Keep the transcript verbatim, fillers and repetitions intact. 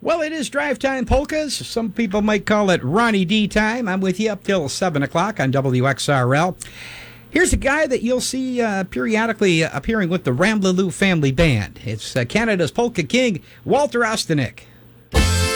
Well, it is Drive Time Polkas. Some people might call it Ronnie D time. I'm with you up till seven o'clock on W X R L. Here's a guy that you'll see uh, periodically appearing with the Ramblaloo Family Band. It's uh, Canada's Polka King, Walter Ostanek.